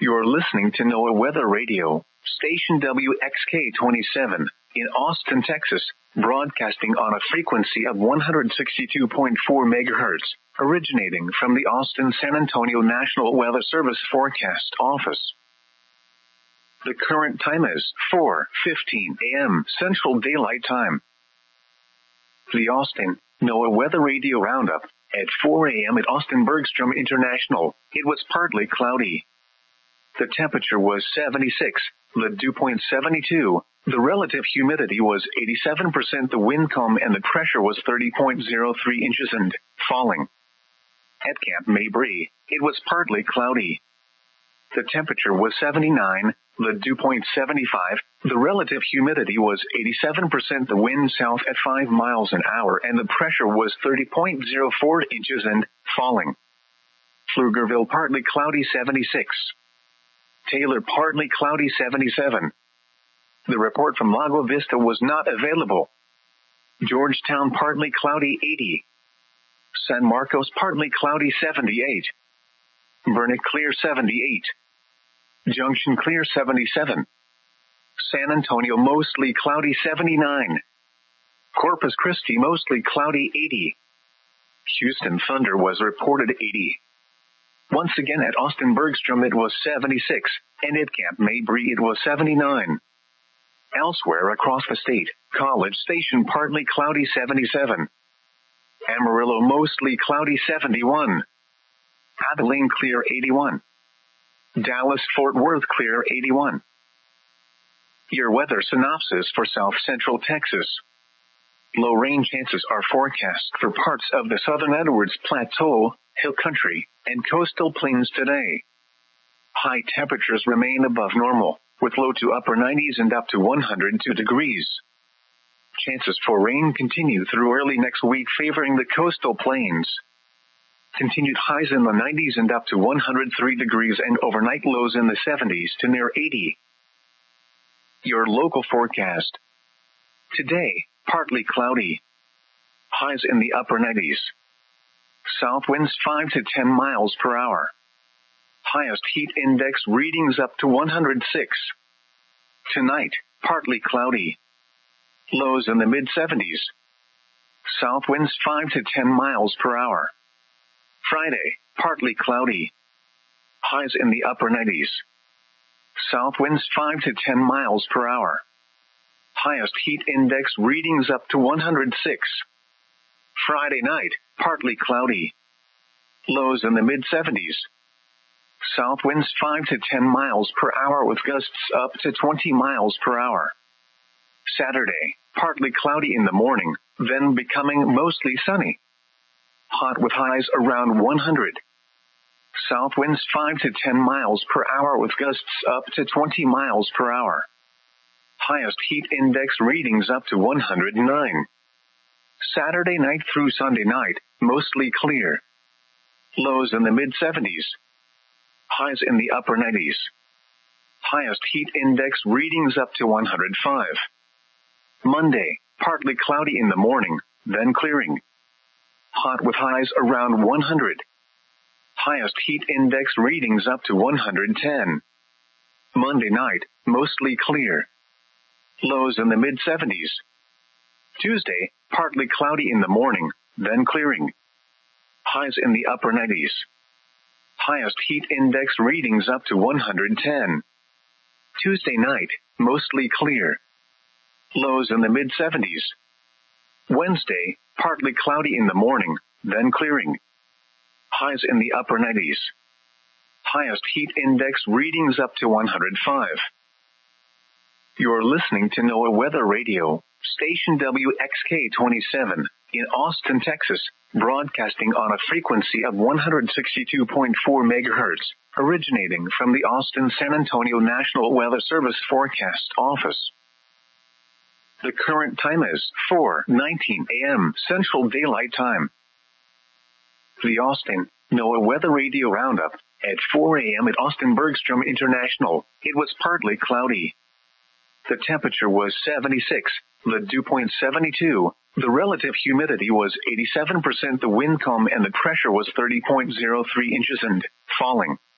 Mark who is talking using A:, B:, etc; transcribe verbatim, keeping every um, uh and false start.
A: You're listening to NOAA Weather Radio, station W X K twenty-seven, in Austin, Texas, broadcasting on a frequency of one hundred sixty-two point four megahertz, originating from the Austin-San Antonio National Weather Service Forecast Office. The current time is four fifteen a.m. Central Daylight Time. The Austin NOAA Weather Radio Roundup. At four a.m. at Austin Bergstrom International, it was partly cloudy. The temperature was seventy-six, the dew point seventy-two, the relative humidity was eighty-seven percent, the wind calm and the pressure was thirty point zero three inches and falling. At Camp Mabry, it was partly cloudy. The temperature was seventy-nine, the dew point seventy-five, the relative humidity was eighty-seven percent, the wind south at five miles an hour and the pressure was thirty point zero four inches and falling. Pflugerville partly cloudy seventy-six. Taylor partly cloudy seventy-seven. The report from Lago Vista was not available. Georgetown partly cloudy eighty. San Marcos partly cloudy seventy-eight. Burnet clear seventy-eight. Junction clear seventy-seven. San Antonio mostly cloudy seventy-nine. Corpus Christi mostly cloudy eighty. Houston thunder was reported eighty. Once again at Austin Bergstrom it was seventy-six, and at Camp Mabry it was seventy-nine. Elsewhere across the state, College Station partly cloudy seventy-seven. Amarillo mostly cloudy seventy-one. Abilene clear eighty-one. Dallas-Fort Worth clear eighty-one. Your weather synopsis for South Central Texas. Low rain chances are forecast for parts of the southern Edwards Plateau, Hill Country, and coastal plains today. High temperatures remain above normal, with low to upper nineties and up to one hundred two degrees. Chances for rain continue through early next week, favoring the coastal plains. Continued highs in the nineties and up to one hundred three degrees and overnight lows in the seventies to near eighty. Your local forecast. Today, partly cloudy. Highs in the upper nineties. South winds five to ten miles per hour. Highest heat index readings up to one hundred six. Tonight, partly cloudy. Lows in the mid seventies. South winds five to ten miles per hour. Friday, partly cloudy. Highs in the upper nineties. South winds five to ten miles per hour. Highest heat index readings up to one hundred six. Friday night, partly cloudy. Lows in the mid seventies. South winds five to ten miles per hour with gusts up to twenty miles per hour. Saturday, partly cloudy in the morning, then becoming mostly sunny. Hot with highs around one hundred. South winds five to ten miles per hour with gusts up to twenty miles per hour. Highest heat index readings up to one hundred nine. Saturday night through Sunday night, mostly clear. Lows in the mid seventies. Highs in the upper nineties. Highest heat index readings up to one hundred five. Monday, partly cloudy in the morning, then clearing. Hot with highs around one hundred. Highest heat index readings up to one hundred ten. Monday night, mostly clear. Lows in the mid seventies. Tuesday, partly cloudy in the morning, then clearing. Highs in the upper nineties. Highest heat index readings up to one hundred ten. Tuesday night, mostly clear. Lows in the mid seventies. Wednesday, partly cloudy in the morning, then clearing. Highs in the upper nineties. Highest heat index readings up to one hundred five. You're listening to NOAA Weather Radio, station W X K twenty-seven, in Austin, Texas, broadcasting on a frequency of one hundred sixty-two point four megahertz, originating from the Austin-San Antonio National Weather Service Forecast Office. The current time is four nineteen a.m. Central Daylight Time. The Austin NOAA Weather Radio Roundup. At four a.m. at Austin Bergstrom International, it was partly cloudy. The temperature was seventy-six, the dew point seventy-two, the relative humidity was eighty-seven percent, the wind calm and the pressure was thirty point zero three inches and falling.